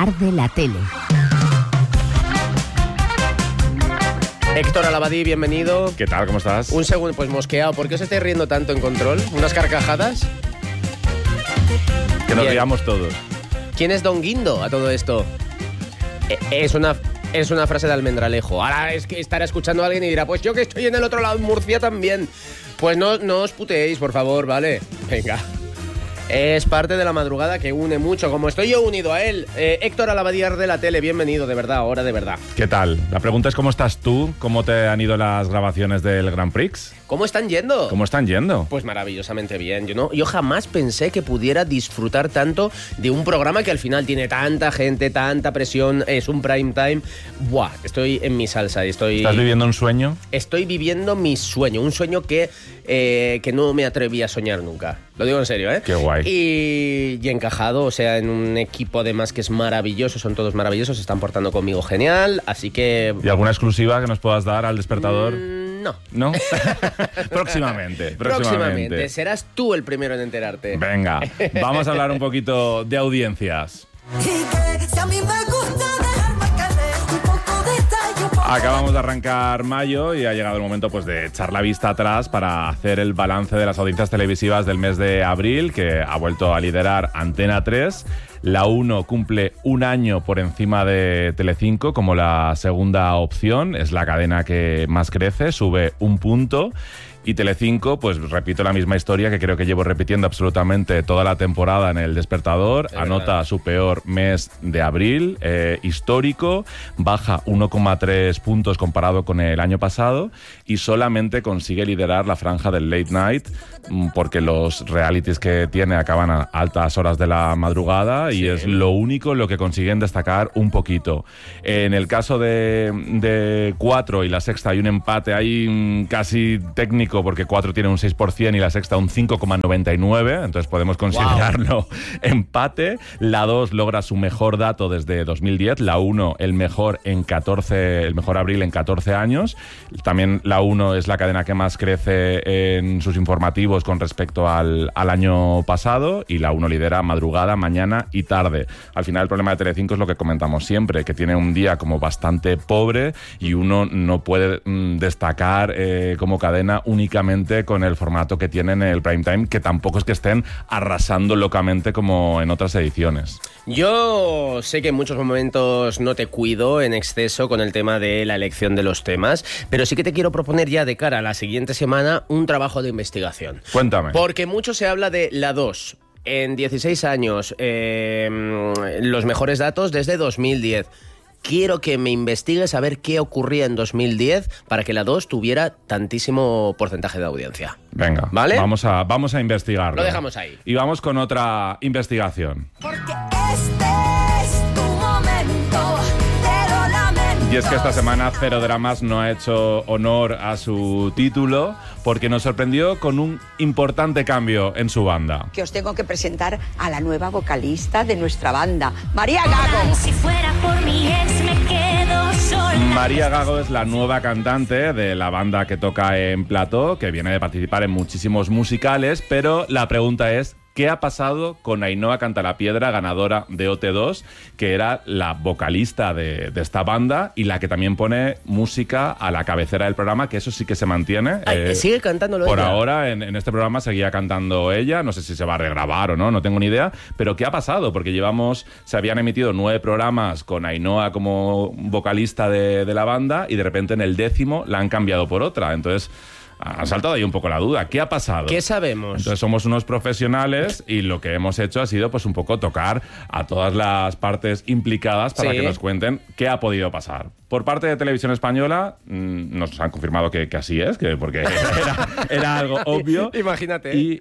Arde la Tele. Héctor Al-Abadí, bienvenido. ¿Qué tal? ¿Cómo estás? Un segundo, pues mosqueado. ¿Por qué os estáis riendo tanto en control? ¿Unas carcajadas? Que nos Bien. riamos todos. ¿Quién es Don Guindo a todo esto? Es una frase de Almendralejo. Ahora es que estará escuchando a alguien y dirá, pues yo que estoy en el otro lado, en Murcia también. Pues no os puteéis, por favor, ¿vale? Venga. Es parte de la madrugada que une mucho, como estoy yo unido a él. Héctor Al-Abadí de la Tele, bienvenido, de verdad, ahora de verdad. ¿Qué tal? La pregunta es ¿cómo estás tú? ¿Cómo te han ido las grabaciones del Grand Prix? ¿Cómo están yendo? ¿Cómo están yendo? Pues maravillosamente bien. Yo jamás pensé que pudiera disfrutar tanto de un programa que al final tiene tanta gente, tanta presión, es un prime time. Buah, estoy en mi salsa. ¿Estás viviendo un sueño? Estoy viviendo mi sueño, un sueño que no me atreví a soñar nunca. Lo digo en serio, ¿eh? Qué guay. Y encajado, o sea, en un equipo además que es maravilloso, son todos maravillosos, se están portando conmigo genial, así que... ¿Y alguna exclusiva que nos puedas dar al despertador? No. ¿No? Próximamente. Serás tú el primero en enterarte. Venga, vamos a hablar un poquito de audiencias. Acabamos de arrancar mayo y ha llegado el momento pues de echar la vista atrás para hacer el balance de las audiencias televisivas del mes de abril, que ha vuelto a liderar Antena 3. La 1 cumple un año por encima de Telecinco como la segunda opción. Es la cadena que más crece, sube un punto. Y Telecinco, pues repito la misma historia que creo que llevo repitiendo absolutamente toda la temporada en El Despertador. Anota su peor mes de abril, histórico, baja 1,3 puntos comparado con el año pasado y solamente consigue liderar la franja del late night porque los realities que tiene acaban a altas horas de la madrugada y es lo único en lo que consiguen destacar un poquito. En el caso de 4 y La Sexta hay un empate ahí casi técnico porque 4 tiene un 6% y La Sexta un 5,99%, entonces podemos considerarlo empate. La 2 logra su mejor dato desde 2010, la 1 el mejor abril en 14 años. También la 1 es la cadena que más crece en sus informativos con respecto al año pasado y la 1 lidera madrugada, mañana y tarde. Al final el problema de Telecinco es lo que comentamos siempre, que tiene un día como bastante pobre y uno no puede destacar como cadena únicamente con el formato que tienen en el prime time, que tampoco es que estén arrasando locamente como en otras ediciones. Yo sé que en muchos momentos no te cuido en exceso con el tema de la elección de los temas, pero sí que te quiero proponer ya de cara a la siguiente semana un trabajo de investigación. Cuéntame. Porque mucho se habla de la 2. En 16 años, los mejores datos desde 2010. Quiero que me investigues a ver qué ocurría en 2010 para que la 2 tuviera tantísimo porcentaje de audiencia. Venga, ¿vale? Vamos a investigarlo. Lo dejamos ahí. Y vamos con otra investigación. Porque este es tu momento, te lo lamento. Y es que esta semana Cero Dramas no ha hecho honor a su título porque nos sorprendió con un importante cambio en su banda. Que os tengo que presentar a la nueva vocalista de nuestra banda, María Gago. Si fuera por mi ex me quedo sola. María Gago es la nueva cantante de la banda que toca en plató, que viene de participar en muchísimos musicales, pero la pregunta es ¿qué ha pasado con Ainhoa Cantalapiedra, ganadora de OT2, que era la vocalista de esta banda y la que también pone música a la cabecera del programa, que eso sí que se mantiene? ¿Sigue cantándolo por ella? Por ahora, en este programa seguía cantando ella, no sé si se va a regrabar o no tengo ni idea, pero ¿qué ha pasado? Porque se habían emitido 9 programas con Ainhoa como vocalista de la banda y de repente en el 10º la han cambiado por otra, entonces... Ha saltado ahí un poco la duda. ¿Qué ha pasado? ¿Qué sabemos? Entonces somos unos profesionales y lo que hemos hecho ha sido pues un poco tocar a todas las partes implicadas para que nos cuenten qué ha podido pasar. Por parte de Televisión Española nos han confirmado que así es, porque era algo obvio. Imagínate. Y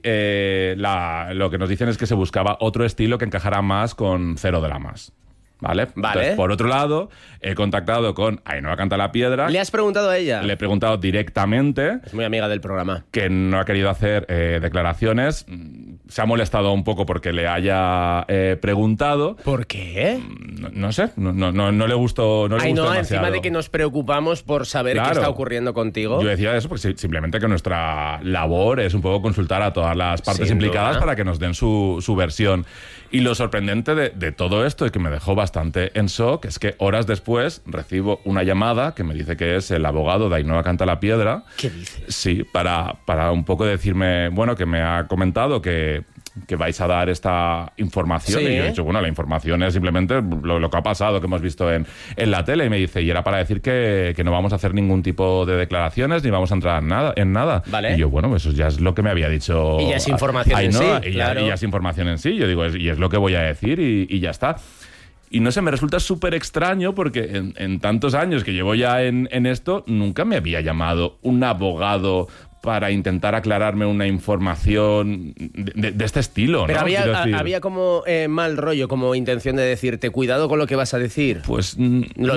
lo que nos dicen es que se buscaba otro estilo que encajara más con Cero Dramas. ¿Vale? Entonces, por otro lado, he contactado con Ainhoa Cantalapiedra. ¿Le has preguntado a ella? Le he preguntado directamente. Es muy amiga del programa. Que no ha querido hacer declaraciones. Se ha molestado un poco porque le haya preguntado. ¿Por qué? No sé, no le gustó. No le gustó demasiado. Encima de que nos preocupamos por saber qué está ocurriendo contigo. Yo decía eso porque simplemente que nuestra labor es un poco consultar a todas las partes implicadas para que nos den su versión. Y lo sorprendente de todo esto y que me dejó bastante bastante en shock es que horas después recibo una llamada que me dice que es el abogado de Ainhoa Cantalapiedra. ¿Qué dices? Sí, para un poco decirme, bueno, que me ha comentado que vais a dar esta información. Sí. Y yo he dicho, bueno, la información es simplemente lo que ha pasado, que hemos visto en la tele. Y me dice, y era para decir que no vamos a hacer ningún tipo de declaraciones ni vamos a entrar en nada. Vale. Y yo, bueno, eso ya es lo que me había dicho. Y ya es información en Ainhoa, sí, y claro. ya es información en sí. Yo digo, y es lo que voy a decir y ya está. Y no sé, me resulta súper extraño porque en tantos años que llevo ya en esto, nunca me había llamado un abogado para intentar aclararme una información de este estilo, Pero ¿no? Quiero decir, había como mal rollo, como intención de decirte, cuidado con lo que vas a decir. Pues No,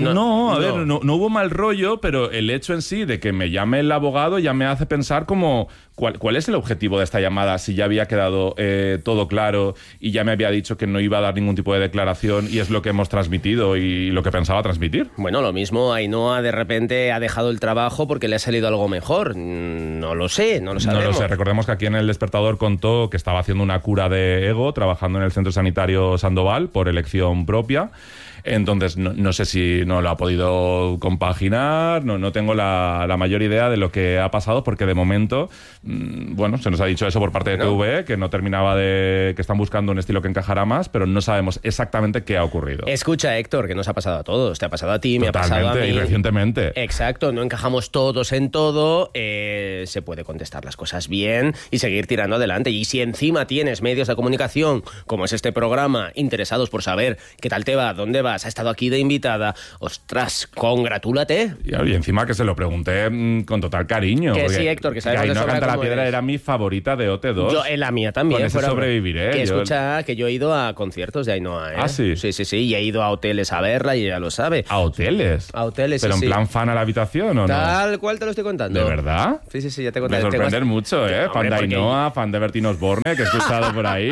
no hubo mal rollo, pero el hecho en sí de que me llame el abogado ya me hace pensar como cuál es el objetivo de esta llamada, si ya había quedado todo claro y ya me había dicho que no iba a dar ningún tipo de declaración y es lo que hemos transmitido y lo que pensaba transmitir. Bueno, lo mismo, Ainhoa de repente ha dejado el trabajo porque le ha salido algo mejor. No lo sé, no lo sabemos. No lo sé. Recordemos que aquí en El Despertador contó que estaba haciendo una cura de ego trabajando en el Centro Sanitario Sandoval por elección propia. Entonces, no sé si no lo ha podido compaginar, no tengo la mayor idea de lo que ha pasado, porque de momento, bueno, se nos ha dicho eso por parte de TVE, que no terminaba que están buscando un estilo que encajara más, pero no sabemos exactamente qué ha ocurrido. Escucha, Héctor, que nos ha pasado a todos. Te ha pasado a ti, me ha pasado a mí. Y recientemente. Exacto, no encajamos todos en todo, se puede contestar las cosas bien y seguir tirando adelante. Y si encima tienes medios de comunicación, como es este programa, interesados por saber qué tal te va, dónde vas, ha estado aquí de invitada, ostras, congratúlate. Y encima que se lo pregunté con total cariño. Que porque sí, Héctor, que sabemos de Ainhoa sobra Cantalapiedra cómo eres. era mi favorita de OT2. Yo, la mía también. Con ese sobreviviré. Que escucha, que yo he ido a conciertos de Ainhoa, ¿eh? Ah, ¿sí? Sí, y he ido a hoteles a verla y ella lo sabe. ¿A hoteles? A hoteles, ¿Pero sí. en plan fan a la habitación o no? Tal cual te lo estoy contando. ¿De verdad? Sí, ya te Me contaré. sorprender mucho, ¿eh? Hombre, Fan de porque- Ainhoa, fan de Bertín Osborne, que he escuchado por ahí.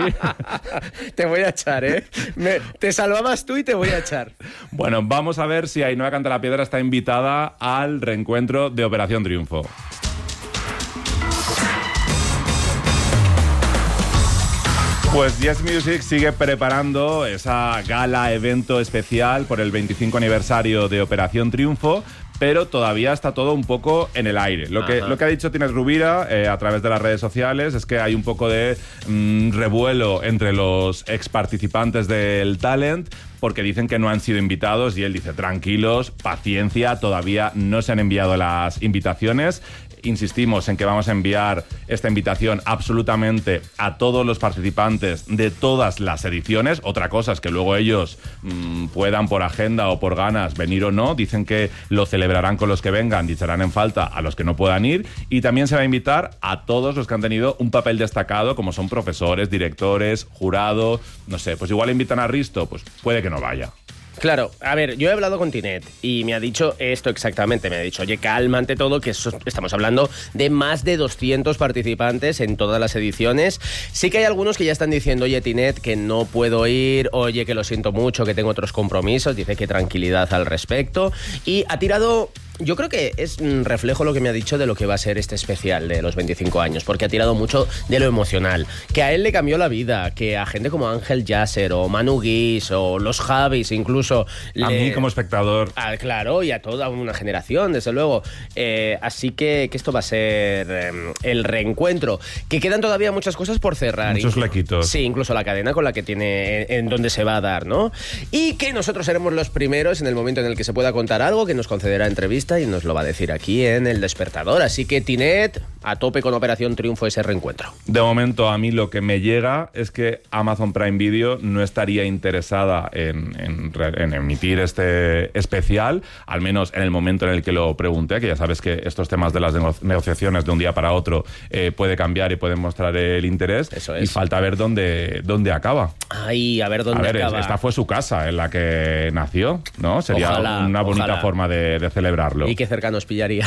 Te voy a echar, ¿eh? Te salvabas tú y te voy a echar. Bueno, vamos a ver si Ainhoa Cantalapiedra está invitada al reencuentro de Operación Triunfo. Pues Yes Music sigue preparando esa gala evento especial por el 25 aniversario de Operación Triunfo, pero todavía está todo un poco en el aire. Lo que ha dicho Tines Rubira a través de las redes sociales es que hay un poco de revuelo entre los exparticipantes del talent, porque dicen que no han sido invitados y él dice, tranquilos, paciencia, todavía no se han enviado las invitaciones. Insistimos en que vamos a enviar esta invitación absolutamente a todos los participantes de todas las ediciones. Otra cosa es que luego ellos puedan por agenda o por ganas venir o no. Dicen que lo celebrarán con los que vengan y echarán en falta a los que no puedan ir. Y también se va a invitar a todos los que han tenido un papel destacado, como son profesores, directores, jurado. No sé, pues igual invitan a Risto, pues puede que no vaya. Claro, a ver, yo he hablado con Tinet y me ha dicho esto exactamente. Me ha dicho, oye, calma ante todo, que estamos hablando de más de 200 participantes en todas las ediciones. Sí que hay algunos que ya están diciendo, oye, Tinet, que no puedo ir, oye, que lo siento mucho, que tengo otros compromisos. Dice que tranquilidad al respecto. Y ha tirado... Yo creo que es un reflejo lo que me ha dicho de lo que va a ser este especial de los 25 años, porque ha tirado mucho de lo emocional, que a él le cambió la vida, que a gente como Ángel Yasser o Manu Guix o los Javis incluso... A mí como espectador. Claro, y a toda una generación, desde luego. Así que esto va a ser el reencuentro, que quedan todavía muchas cosas por cerrar. Muchos flequitos. Sí, incluso la cadena con la que tiene, en donde se va a dar, ¿no? Y que nosotros seremos los primeros en el momento en el que se pueda contar algo, que nos concederá entrevista y nos lo va a decir aquí en El Despertador. Así que, Tinet, a tope con Operación Triunfo ese reencuentro. De momento, a mí lo que me llega es que Amazon Prime Video no estaría interesada en emitir este especial, al menos en el momento en el que lo pregunté, que ya sabes que estos temas de las negociaciones de un día para otro puede cambiar y pueden mostrar el interés. Eso es. Y falta ver dónde acaba. Ay, a ver dónde acaba. Esta fue su casa en la que nació, ¿no? Sería una bonita forma de celebrarlo. Y qué cerca nos pillaría.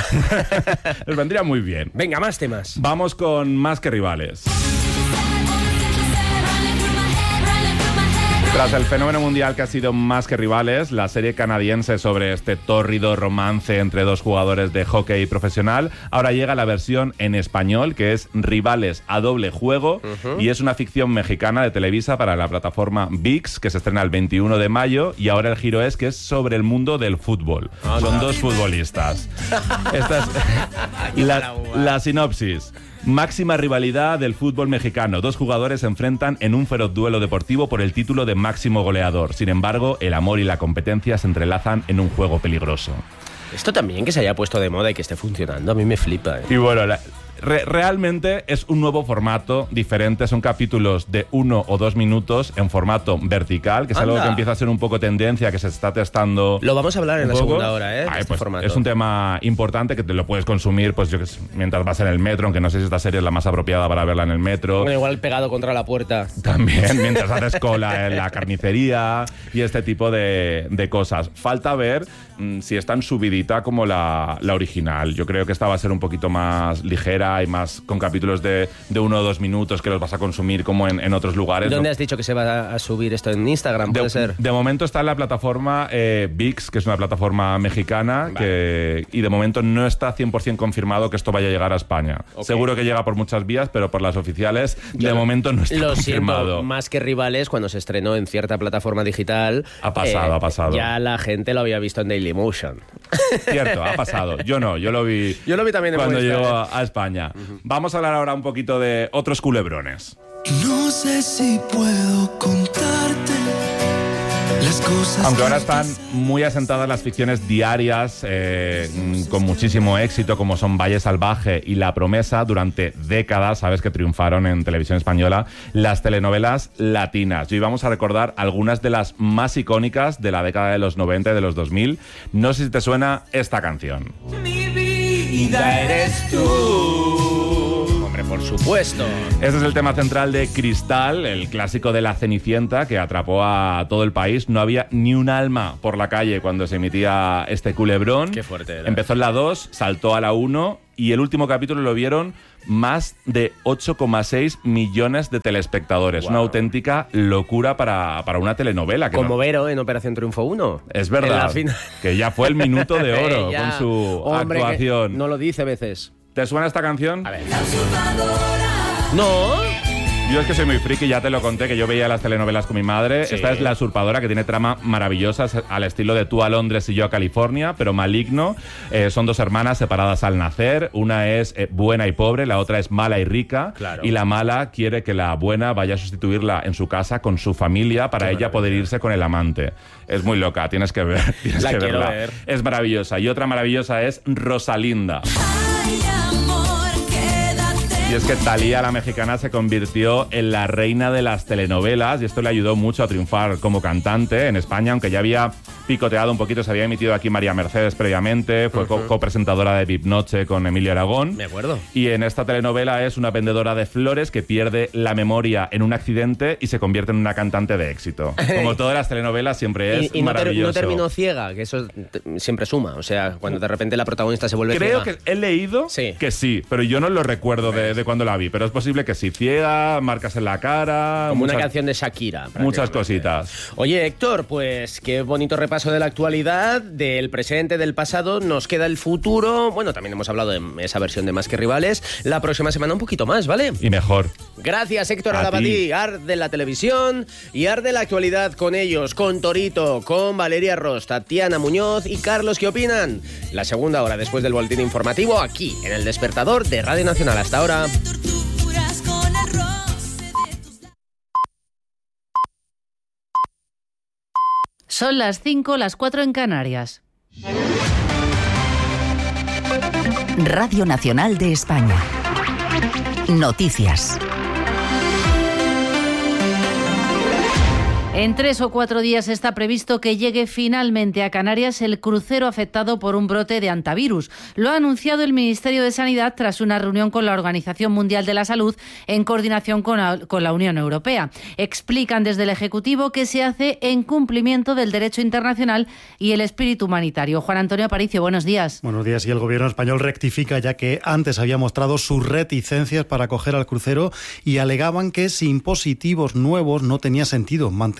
Les vendría muy bien. Venga, más temas. Vamos con Más que Rivales. Tras el fenómeno mundial que ha sido Más que Rivales, la serie canadiense sobre este tórrido romance entre dos jugadores de hockey profesional, ahora llega la versión en español, que es Rivales a doble juego, y es una ficción mexicana de Televisa para la plataforma ViX, que se estrena el 21 de mayo, y ahora el giro es que es sobre el mundo del fútbol. Son dos futbolistas. Esta es la sinopsis. Máxima rivalidad del fútbol mexicano. Dos jugadores se enfrentan en un feroz duelo deportivo por el título de máximo goleador. Sin embargo, el amor y la competencia se entrelazan en un juego peligroso. Esto también que se haya puesto de moda y que esté funcionando, a mí me flipa. Y bueno, realmente es un nuevo formato diferente. Son capítulos de 1 o 2 minutos en formato vertical, que es algo que empieza a ser un poco tendencia, que se está testando. Lo vamos a hablar en la segunda hora, este pues formato. Es un tema importante que te lo puedes consumir, pues yo que sé, mientras vas en el metro, aunque no sé si esta serie es la más apropiada para verla en el metro. Bueno, igual pegado contra la puerta. También, mientras haces cola en la carnicería y este tipo de cosas. Falta ver si es tan subidita como la original. Yo creo que esta va a ser un poquito más ligera y más con capítulos de 1 o 2 minutos que los vas a consumir como en otros lugares. ¿Dónde has dicho que se va a subir esto? ¿En Instagram? ¿Puede ser? De momento está en la plataforma ViX, que es una plataforma mexicana, y de momento no está 100% confirmado que esto vaya a llegar a España. Okay. Seguro que llega por muchas vías, pero por las oficiales de momento no está confirmado. Siento, Más que Rivales, cuando se estrenó en cierta plataforma digital, ha pasado. Ya la gente lo había visto en Dailymotion. Cierto, ha pasado. Yo no, yo lo vi también cuando llegó a España. Vamos a hablar ahora un poquito de otros culebrones. No sé si puedo contarte las cosas. Aunque ahora están muy asentadas las ficciones diarias con muchísimo éxito, como son Valle Salvaje y La Promesa, durante décadas, sabes que triunfaron en televisión española las telenovelas latinas. Y hoy vamos a recordar algunas de las más icónicas de la década de los 90 y de los 2000. No sé si te suena esta canción. Mi vida eres tú. Hombre, por supuesto. Este es el tema central de Cristal, el clásico de La Cenicienta, que atrapó a todo el país. No había ni un alma por la calle cuando se emitía este culebrón. Qué fuerte era. Empezó en la 2, saltó a la 1 y el último capítulo lo vieron más de 8,6 millones de telespectadores. Wow. Una auténtica locura para una telenovela. Como Vero en Operación Triunfo 1. Es verdad, que ya fue el minuto de oro con su actuación. No lo dice a veces. ¿Te suena esta canción? A ver. No. Yo es que soy muy friki, ya te lo conté, que yo veía las telenovelas con mi madre. Sí. Esta es La Usurpadora, que tiene trama maravillosas al estilo de Tú a Londres y yo a California, pero maligno. Son dos hermanas separadas al nacer. Una es buena y pobre, la otra es mala y rica. Claro. Y la mala quiere que la buena vaya a sustituirla en su casa con su familia para ella poder irse con el amante. Es muy loca, tienes que ver. La quiero verla. ver. Es maravillosa. Y otra maravillosa es Rosalinda. Y es que Thalía, la mexicana, se convirtió en la reina de las telenovelas y esto le ayudó mucho a triunfar como cantante en España, aunque ya había picoteado un poquito. Se había emitido aquí María Mercedes previamente, fue copresentadora de VIP Noche con Emilio Aragón. Me acuerdo. Y en esta telenovela es una vendedora de flores que pierde la memoria en un accidente y se convierte en una cantante de éxito. Como todas las telenovelas, siempre es maravilloso. No terminó ciega, que eso siempre suma. O sea, cuando de repente la protagonista se vuelve ciega. Creo que he leído que sí, pero yo no lo recuerdo de cuando la vi. Pero es posible que sí. Ciega, marcas en la cara. Como una canción de Shakira. Muchas cositas. Oye, Héctor, pues qué bonito repaso de la actualidad, del presente, del pasado. Nos queda el futuro. Bueno, también hemos hablado de esa versión de Más que Rivales. La próxima semana un poquito más, ¿vale? Y mejor. Gracias, Héctor Alabadí. Ar de la televisión y Ar de la actualidad con ellos, con Torito, con Valeria Ross, Tatiana Muñoz y Carlos. ¿Qué opinan? La segunda hora después del boletín informativo aquí en El Despertador de Radio Nacional. Hasta ahora. Son las 5, las 4 en Canarias. Radio Nacional de España. Noticias. En 3 o 4 días está previsto que llegue finalmente a Canarias el crucero afectado por un brote de hantavirus. Lo ha anunciado el Ministerio de Sanidad tras una reunión con la Organización Mundial de la Salud en coordinación con la Unión Europea. Explican desde el Ejecutivo que se hace en cumplimiento del derecho internacional y el espíritu humanitario. Juan Antonio Aparicio, buenos días. Buenos días. Y el Gobierno español rectifica, ya que antes había mostrado sus reticencias para acoger al crucero y alegaban que sin positivos nuevos no tenía sentido mantener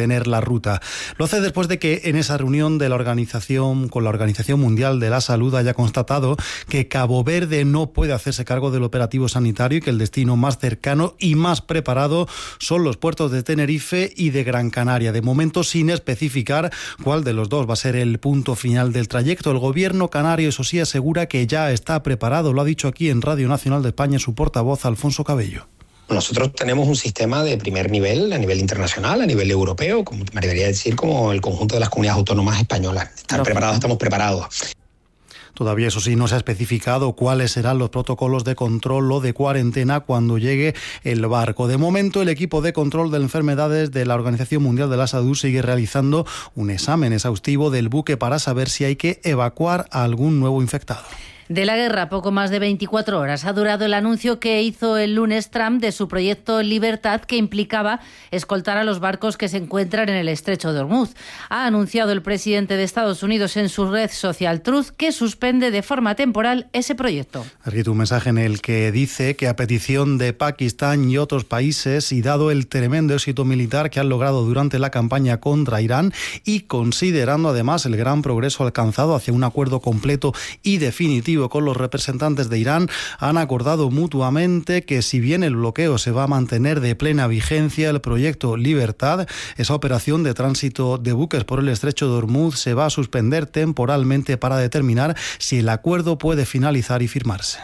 mantener la ruta. Lo hace después de que en esa reunión de la organización con la Organización Mundial de la Salud haya constatado que Cabo Verde no puede hacerse cargo del operativo sanitario y que el destino más cercano y más preparado son los puertos de Tenerife y de Gran Canaria. De momento, sin especificar cuál de los dos va a ser el punto final del trayecto. El gobierno canario, eso sí, asegura que ya está preparado. Lo ha dicho aquí en Radio Nacional de España su portavoz, Alfonso Cabello. Nosotros tenemos un sistema de primer nivel, a nivel internacional, a nivel europeo, como me debería decir, como el conjunto de las comunidades autónomas españolas. Estamos preparados. Todavía, eso sí, no se ha especificado cuáles serán los protocolos de control o de cuarentena cuando llegue el barco. De momento, el equipo de control de enfermedades de la Organización Mundial de la Salud sigue realizando un examen exhaustivo del buque para saber si hay que evacuar a algún nuevo infectado. De la guerra, poco más de 24 horas ha durado el anuncio que hizo el lunes Trump de su proyecto Libertad, que implicaba escoltar a los barcos que se encuentran en el estrecho de Hormuz. Ha anunciado el presidente de Estados Unidos en su red social Truth que suspende de forma temporal ese proyecto. Ha escrito un mensaje en el que dice que a petición de Pakistán y otros países, y dado el tremendo éxito militar que han logrado durante la campaña contra Irán y considerando además el gran progreso alcanzado hacia un acuerdo completo y definitivo con los representantes de Irán, han acordado mutuamente que si bien el bloqueo se va a mantener de plena vigencia, el proyecto Libertad, esa operación de tránsito de buques por el estrecho de Hormuz, se va a suspender temporalmente para determinar si el acuerdo puede finalizar y firmarse.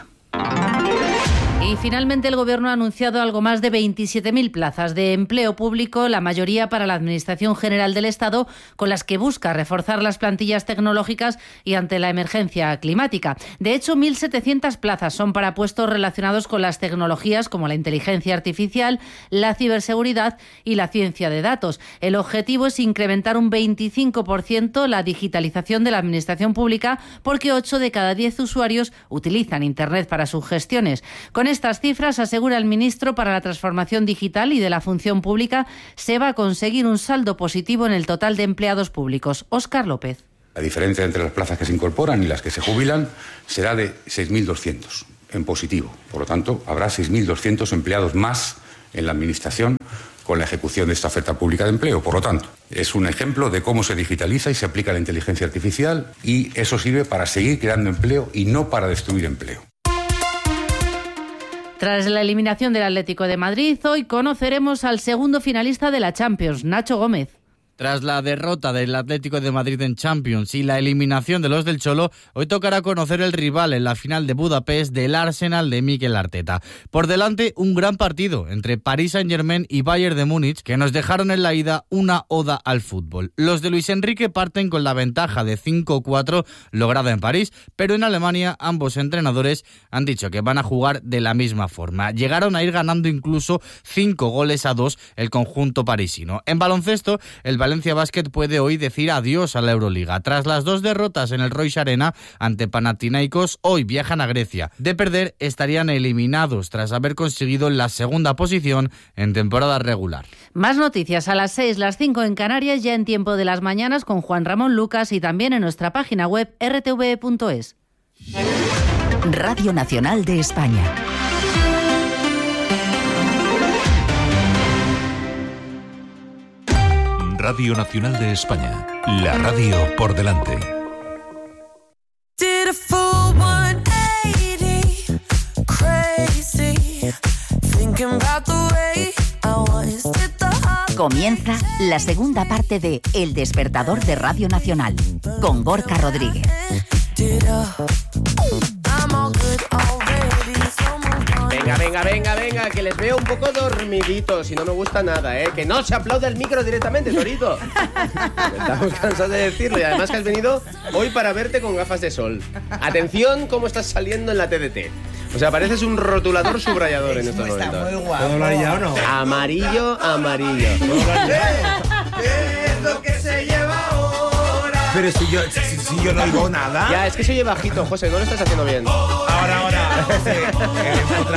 Y finalmente el Gobierno ha anunciado algo más de 27.000 plazas de empleo público, la mayoría para la Administración General del Estado, con las que busca reforzar las plantillas tecnológicas y ante la emergencia climática. De hecho, 1.700 plazas son para puestos relacionados con las tecnologías como la inteligencia artificial, la ciberseguridad y la ciencia de datos. El objetivo es incrementar un 25% la digitalización de la Administración Pública, porque 8 de cada 10 usuarios utilizan Internet para sus gestiones. Con estas cifras, asegura el ministro para la Transformación Digital y de la Función Pública, se va a conseguir un saldo positivo en el total de empleados públicos. Óscar López. La diferencia entre las plazas que se incorporan y las que se jubilan será de 6.200 en positivo. Por lo tanto, habrá 6.200 empleados más en la Administración con la ejecución de esta oferta pública de empleo. Por lo tanto, es un ejemplo de cómo se digitaliza y se aplica la inteligencia artificial, y eso sirve para seguir creando empleo y no para destruir empleo. Tras la eliminación del Atlético de Madrid, hoy conoceremos al segundo finalista de la Champions, Nacho Gómez. Tras la derrota del Atlético de Madrid en Champions y la eliminación de los del Cholo, hoy tocará conocer el rival en la final de Budapest del Arsenal de Mikel Arteta. Por delante, un gran partido entre Paris Saint-Germain y Bayern de Múnich, que nos dejaron en la ida una oda al fútbol. Los de Luis Enrique parten con la ventaja de 5-4 lograda en París, pero en Alemania ambos entrenadores han dicho que van a jugar de la misma forma. Llegaron a ir ganando incluso 5-2 el conjunto parisino. En baloncesto, el Valencia Basket puede hoy decir adiós a la Euroliga. Tras las 2 derrotas en el Royce Arena ante Panathinaikos, hoy viajan a Grecia. De perder, estarían eliminados tras haber conseguido la segunda posición en temporada regular. Más noticias a las 6, las 5 en Canarias, ya en Tiempo de las Mañanas con Juan Ramón Lucas, y también en nuestra página web rtve.es. Radio Nacional de España. Radio Nacional de España, la radio por delante. Comienza la segunda parte de El Despertador de Radio Nacional, con Gorka Rodríguez. Venga, que les veo un poco dormiditos y no me gusta nada, ¿eh? Que no se aplaude el micro directamente, Torito. Estamos cansados de decirlo, y además que has venido hoy para verte con gafas de sol. Atención cómo estás saliendo en la TDT. O sea, pareces un rotulador subrayador en estos momentos. Está muy guapo. ¿Puedo hablar ya o no? Amarillo. ¿Qué es lo que se lleva ahora? Pero si yo no oigo nada. Ya, es que se oye bajito, José, no lo estás haciendo bien. Ahora. Sí.